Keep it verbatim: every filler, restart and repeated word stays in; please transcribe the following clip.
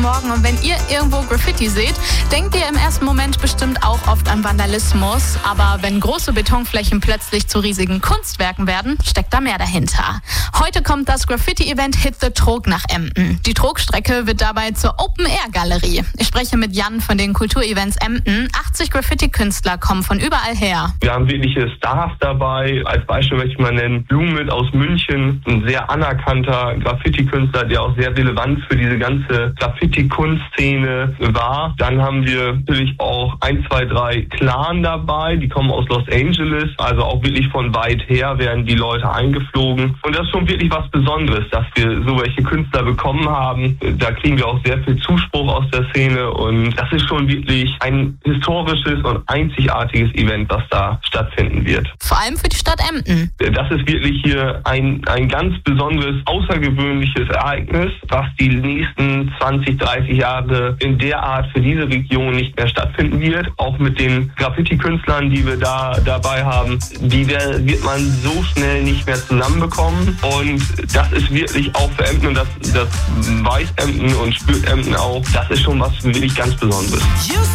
guten Morgen. Und wenn ihr irgendwo Graffiti seht, denkt ihr im ersten Moment bestimmt auch oft an Vandalismus. Aber wenn große Betonflächen plötzlich zu riesigen Kunstwerken werden, steckt da mehr dahinter. Heute kommt das Graffiti-Event Hit the Trog nach Emden. Die Trogstrecke wird dabei zur Open-Air-Galerie. Ich spreche mit Jan von den Kulturevents Emden. achtzig Graffiti-Künstler kommen von überall her. Wir haben wirkliche Stars dabei. Als Beispiel möchte ich mal nennen Blumen aus München, ein sehr anerkannter Graffiti-Künstler, der auch sehr relevant für diese ganze Graffiti-Kunstszene war. Dann haben wir natürlich auch ein, zwei, drei Clan dabei, die kommen aus Los Angeles, also auch wirklich von weit her werden die Leute eingeflogen. Und das ist schon wirklich was Besonderes, dass wir so welche Künstler bekommen haben. Da kriegen wir auch sehr viel Zuspruch aus der Szene und das ist schon wirklich ein historisches und einzigartiges Event, was da stattfinden wird. Vor allem für die Stadt Emden. Das ist wirklich hier ein, ein ganz besonderes, außergewöhnliches Ereignis, was die nächsten zwanzig, dreißig Jahre in der Art für diese Region nicht mehr stattfinden wird. Auch mit den Graffiti-Künstlern, die wir da dabei haben, die wird man so schnell nicht mehr zusammenbekommen. Und das ist wirklich auch für Emden, und das, das weiß Emden und spürt Emden auch, das ist schon was wirklich ganz Besonderes.